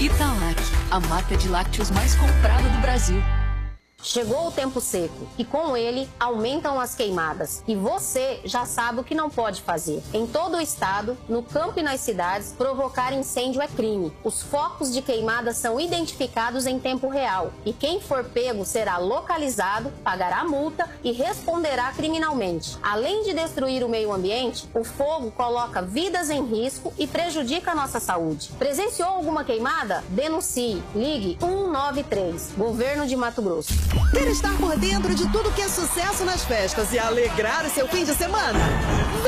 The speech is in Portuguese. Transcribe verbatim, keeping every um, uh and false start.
Italac, a marca de lácteos mais comprada do Brasil. Chegou o tempo seco e com ele aumentam as queimadas. E você já sabe o que não pode fazer. Em todo o estado, no campo e nas cidades, provocar incêndio é crime. Os focos de queimada são identificados em tempo real. E quem for pego será localizado, pagará multa e responderá criminalmente. Além de destruir o meio ambiente, o fogo coloca vidas em risco e prejudica a nossa saúde. Presenciou alguma queimada? Denuncie. Ligue um nove três. Governo de Mato Grosso. Quer estar por dentro de tudo que é sucesso nas festas e alegrar o seu fim de semana?